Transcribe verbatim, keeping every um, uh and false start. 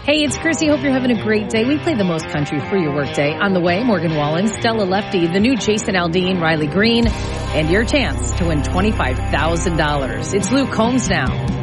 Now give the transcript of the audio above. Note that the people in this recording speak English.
Hey, it's Chrissy. Hope you're having a great day. We play the most country for your workday. On the way, Morgan Wallen, Stella Lefty, the new Jason Aldean, Riley Green, and your chance to win twenty-five thousand dollars. It's Luke Combs now.